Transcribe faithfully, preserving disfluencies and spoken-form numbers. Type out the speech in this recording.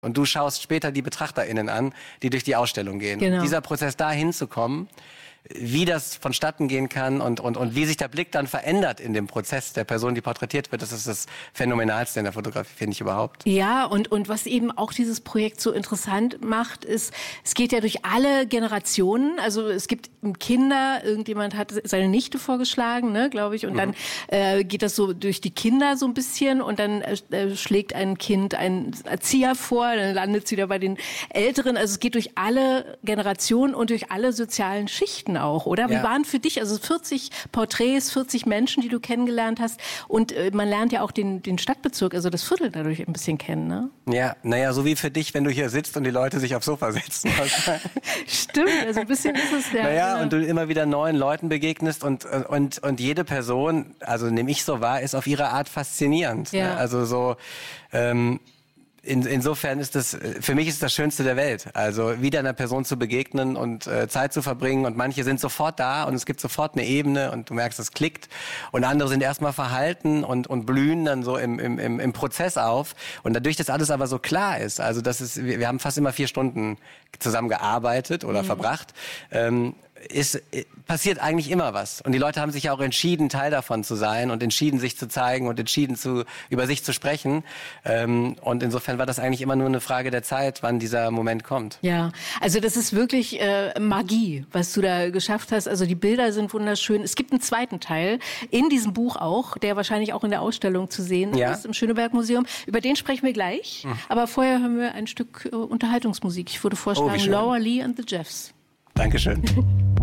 Und du schaust später die BetrachterInnen an, die durch die Ausstellung gehen. Genau. Dieser Prozess, da hinzukommen, wie das vonstatten gehen kann und, und, und wie sich der Blick dann verändert in dem Prozess der Person, die porträtiert wird, das ist das Phänomenalste in der Fotografie, finde ich überhaupt. Ja, und, und was eben auch dieses Projekt so interessant macht, ist, es geht ja durch alle Generationen. Also es gibt Kinder, irgendjemand hat seine Nichte vorgeschlagen, ne, glaube ich, und mhm. dann äh, geht das so durch die Kinder so ein bisschen und dann äh, schlägt ein Kind einen Erzieher vor, dann landet es wieder bei den Älteren. Also es geht durch alle Generationen und durch alle sozialen Schichten auch, oder? Wie ja. waren für dich, also vierzig Porträts, vierzig Menschen, die du kennengelernt hast und äh, man lernt ja auch den, den Stadtbezirk, also das Viertel dadurch ein bisschen kennen, ne? Ja, naja, so wie für dich, wenn du hier sitzt und die Leute sich aufs Sofa setzen. Stimmt, also ein bisschen ist es ja. Naja, ja. Und du immer wieder neuen Leuten begegnest und, und, und jede Person, also nehme ich so wahr, ist auf ihre Art faszinierend. Ja. Ne? Also so, ähm, In, insofern ist das, für mich ist das Schönste der Welt. Also wieder einer Person zu begegnen und äh, Zeit zu verbringen und manche sind sofort da und es gibt sofort eine Ebene und du merkst, es klickt und andere sind erstmal verhalten und, und blühen dann so im, im, im, im Prozess auf und dadurch, dass alles aber so klar ist, also das ist, wir, wir haben fast immer vier Stunden zusammen gearbeitet oder mhm. verbracht, ähm, ist, passiert eigentlich immer was. Und die Leute haben sich ja auch entschieden, Teil davon zu sein und entschieden, sich zu zeigen und entschieden, zu, über sich zu sprechen. Ähm, und insofern war das eigentlich immer nur eine Frage der Zeit, wann dieser Moment kommt. Ja, also das ist wirklich äh, Magie, was du da geschafft hast. Also die Bilder sind wunderschön. Es gibt einen zweiten Teil in diesem Buch auch, der wahrscheinlich auch in der Ausstellung zu sehen ja. ist im Schöneberg-Museum. Über den sprechen wir gleich. Hm. Aber vorher hören wir ein Stück äh, Unterhaltungsmusik. Ich würde vorschlagen, oh, Laura Lee and the Jeffs. Dankeschön.